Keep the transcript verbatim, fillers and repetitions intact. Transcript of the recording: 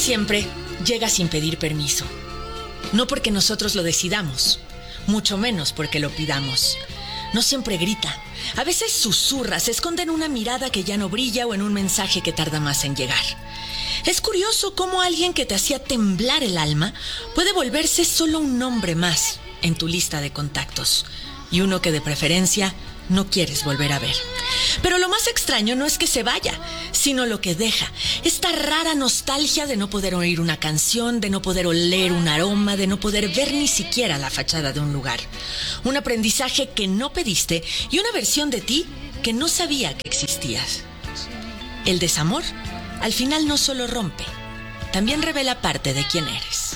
siempre llega sin pedir permiso. No porque nosotros lo decidamos, mucho menos porque lo pidamos. No siempre grita. A veces susurra, se esconde en una mirada que ya no brilla o en un mensaje que tarda más en llegar. Es curioso cómo alguien que te hacía temblar el alma puede volverse solo un nombre más en tu lista de contactos. Y uno que de preferencia no quieres volver a ver. Pero lo más extraño no es que se vaya, sino lo que deja. Esta rara nostalgia de no poder oír una canción, de no poder oler un aroma, de no poder ver ni siquiera la fachada de un lugar. Un aprendizaje que no pediste y una versión de ti que no sabía que existías. El desamor, al final no solo rompe, también revela parte de quién eres.